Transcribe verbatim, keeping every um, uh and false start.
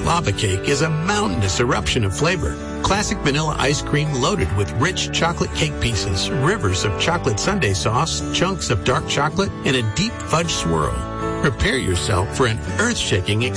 Lava cake is a mountainous eruption of flavor. Classic vanilla ice cream loaded with rich chocolate cake pieces, rivers of chocolate sundae sauce, chunks of dark chocolate, and a deep fudge swirl. Prepare yourself for an earth-shaking experience.